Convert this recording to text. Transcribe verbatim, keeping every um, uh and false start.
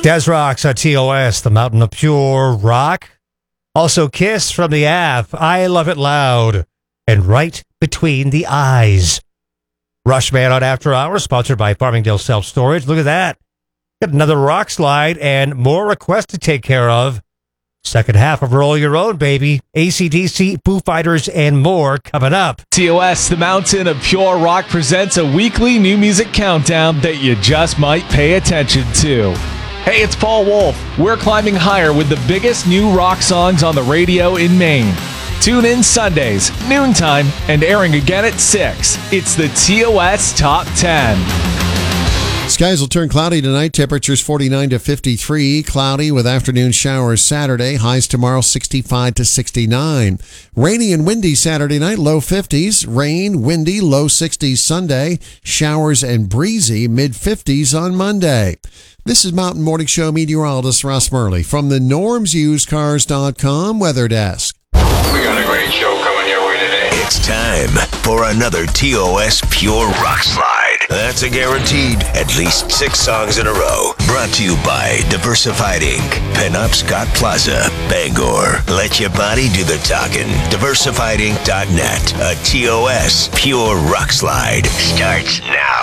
Des Rocks on T O S, the mountain of pure rock. Also Kiss from the app, I Love It Loud, and Right Between the Eyes. Rushman on After Hours, sponsored by Farmingdale Self Storage. Look at that. Got another rock slide and more requests to take care of. Second half of Roll Your Own, baby. A C D C, Foo Fighters, and more coming up. T O S, the mountain of pure rock, presents a weekly new music countdown that you just might pay attention to. Hey, it's Paul Wolf. We're climbing higher with the biggest new rock songs on the radio in Maine. Tune in Sundays, noontime, and airing again at six. It's the T O S Top ten. Skies will turn cloudy tonight. Temperatures forty-nine to fifty-three. Cloudy with afternoon showers Saturday. Highs tomorrow sixty-five to sixty-nine. Rainy and windy Saturday night. Low fifties. Rain, windy, low sixties Sunday. Showers and breezy, mid fifties on Monday. This is Mountain Morning Show meteorologist Ross Murley from the norms used cars dot com weather desk. We got a great show coming your way today. It's time for another T O S Pure Rock Slide. That's a guaranteed at least six songs in a row. Brought to you by Diversified Incorporated. Penobscot Plaza, Bangor. Let your body do the talking. diversified inc dot net. A T O S Pure Rock Slide starts now.